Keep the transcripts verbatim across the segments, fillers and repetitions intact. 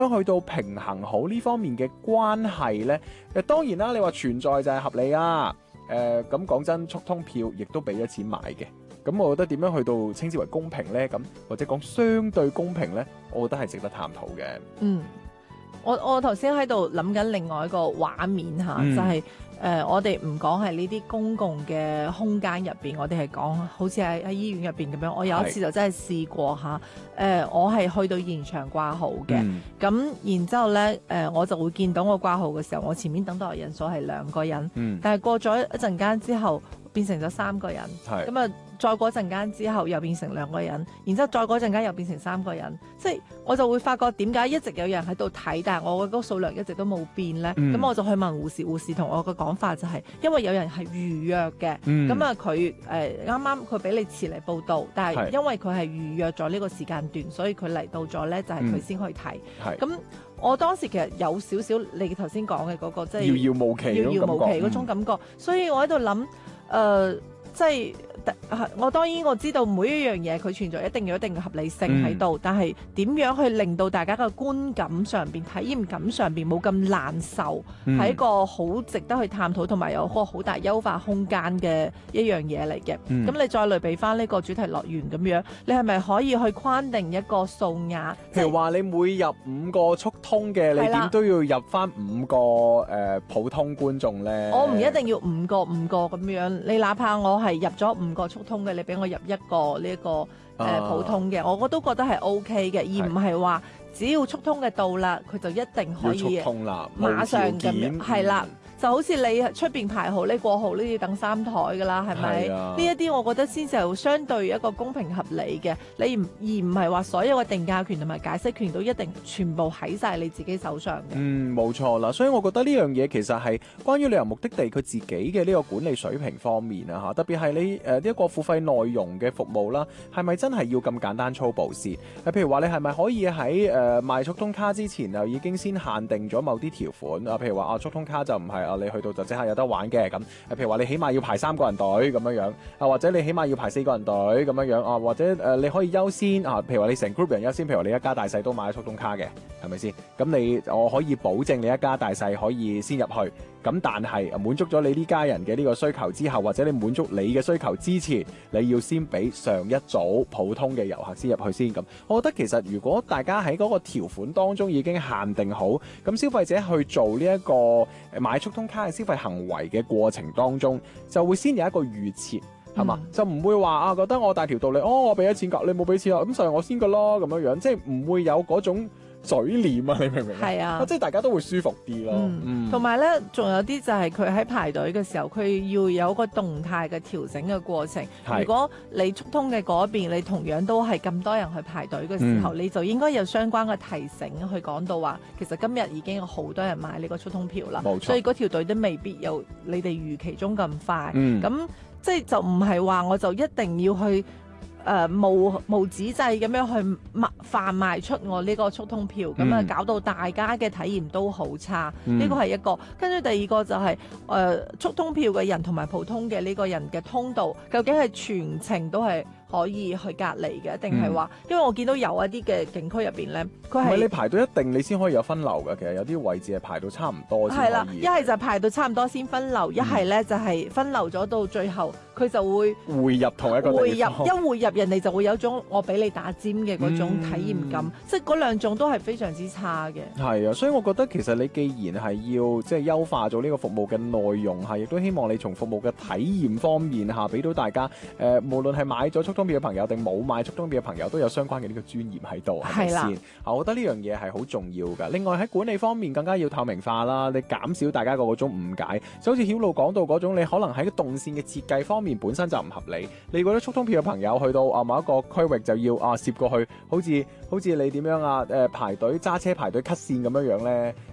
去到平衡好呢方面嘅關係呢？誒當然啦，你話存在就係合理啊。誒咁講真，速通票亦都俾咗錢買嘅。咁我覺得點樣去到稱之為公平呢？咁或者講相對公平呢？我覺得係值得探討嘅。 嗯，我我頭先喺度諗緊另外一個畫面嚇， 嗯、 就係、是、誒、呃、我哋唔講係呢啲公共嘅空間入邊，我哋係講好似喺喺醫院入邊咁樣。我有一次就真係試過嚇，誒、呃、我係去到現場掛號嘅，咁、嗯、然之後咧誒、呃、我就會見到我掛號嘅時候，我前面等待人數係兩個人，嗯、但係過咗一陣間之後變成咗三個人，咁啊。再過陣間之後又變成兩個人，然之後再過陣間又變成三個人，即係我就會發覺點解一直有人喺度睇，但係我嗰個數量一直都冇變咧。咁、嗯、我就去問護士，護士同我嘅講法就係、是、因為有人係預約嘅，咁啊佢誒啱啱佢俾你遲嚟報到，但係因為佢係預約咗呢個時間段，所以佢嚟到咗咧就係佢先去睇。咁、嗯、我當時其實有少少你頭先講嘅嗰個即係遙遙無期、遙遙無期嗰種感覺，嗯、所以我喺度諗誒，即、呃、係。我當然我知道每一樣嘢佢存在一定有一定嘅合理性喺度，嗯、但係點樣去令到大家嘅觀感上邊、體驗感上邊冇咁難受，係、嗯、一個好值得去探討同埋有個好大優化空間嘅一樣嘢嚟嘅。咁、嗯、你再類比翻呢個主題樂園咁樣，你係咪可以去框定一個數額？ 譬如話你每入五個速通嘅，你點都要入翻五個誒、呃、普通觀眾咧？ 我唔一定要五個五個咁樣，你哪怕我係入咗五個速通嘅，你俾我入一個呢一、這個誒、呃啊、普通嘅，我我都覺得係 O K 嘅，而唔係話只要速通嘅到啦，佢就一定可以速通啦，馬上咁樣係啦。就好似你出邊排號呢過號呢要等三台噶啦，係咪？呢一啲我覺得先至係相對一個公平合理嘅，你唔而唔係話所有嘅定價權同埋解釋權都一定全部喺晒你自己手上嘅。 嗯，冇錯啦，所以我覺得呢樣嘢其實係關於旅遊目的地佢自己嘅呢個管理水平方面啊嚇，特別係你誒一個付費內容嘅服務啦，係咪真係要咁簡單粗暴先？譬如話你係咪可以喺誒、呃、賣速通卡之前就已經先限定咗某啲條款啊？譬如話啊，速通卡就唔係。你去到就即刻有得玩嘅咁，譬如話你起碼要排三個人隊咁樣樣啊，或者你起碼要排四個人隊咁樣樣啊，或者誒、呃、你可以優先啊，譬如話你成 group 人優先，譬如話你一家大細都買咗速通卡嘅，係咪先？咁你我可以保證你一家大細可以先入去，咁但係滿足咗你呢家人嘅呢個需求之後，或者你滿足你嘅需求之前，你要先俾上一組普通嘅遊客先入去先咁。我覺得其實如果大家喺嗰個條款當中已經限定好，咁消費者去做呢一個買速通卡嘅消費行為嘅過程當中，就會先有一個預設，係嘛、嗯？就唔會話啊覺得我大條道理，哦我俾咗錢㗎，你冇俾錢啊，咁就係我先㗎咯咁樣樣，即係唔會有嗰種嘴臉啊，你明唔明？係啊，即係大家都會舒服啲咯。 同埋咧，仲有啲就係佢喺排隊嘅時候，佢要有個動態嘅調整嘅過程。如果你速通嘅嗰邊，你同樣都係咁多人去排隊嘅時候，嗯、你就應該有相關嘅提醒去講到話，其實今日已經有好多人買呢個速通票啦，冇錯，所以嗰條隊都未必有你哋預期中咁快。咁、嗯、即係就唔係話我就一定要去。誒、呃、無無止滯咁樣去賣販賣出我呢個速通票，咁啊、嗯、搞到大家嘅體驗都好差。呢個係一個，跟住第二個就係、是、誒、呃、速通票嘅人同埋普通嘅呢個人嘅通道，究竟係全程都係可以去隔離嘅，定係話？因為我見到有一啲嘅景區入邊咧，佢係唔係你排到一定你先可以有分流嘅。其實有啲位置係排到差唔多先可以。係啦，一係就排到差唔多先分流，一係咧就係、是、分流咗到最後，佢就會匯入同一個匯入，一匯入人哋就會有種我俾你打尖嘅嗰種體驗感，嗯、即係嗰兩種都係非常之差嘅。係啊，所以我覺得其實你既然係要即係優化咗呢個服務嘅內容嚇，亦都希望你從服務嘅體驗方面嚇俾到大家誒、呃，無論係買咗速通票嘅朋友定冇買速通票嘅朋友都有相關嘅呢個專業喺度，係咪先？我覺得呢樣嘢係好重要㗎。另外喺管理方面更加要透明化啦，你減少大家個嗰種誤解。就好似曉露講到嗰種，你可能喺動線嘅設計方面本身就唔合理。你覺得速通票嘅朋友去到啊某一個區域就要啊攝過去，好似好似你點樣啊誒、呃、排隊揸車排隊 cut 線咁樣樣咧？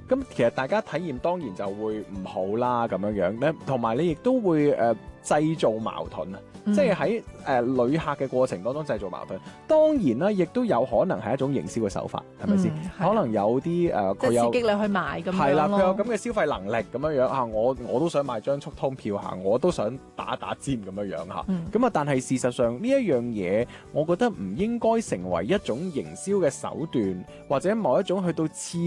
咁其實大家體驗當然就會唔好啦咁樣樣咧，同埋你亦都會誒、呃、製造矛盾啊！ 嗯、 即係喺誒旅客嘅過程當中製造矛盾。當然啦，亦都有可能係一種營銷嘅手法，係咪先？可能有啲誒佢有即係刺激你去買咁樣咯。 係啦，佢有咁嘅消費能力咁樣樣啊！我我都想買張速通票嚇，我都想打打尖咁樣樣嚇。咁啊、嗯，但係事實上呢一樣嘢，我覺得唔應該成為一種營銷嘅手段，或者某一種去到刺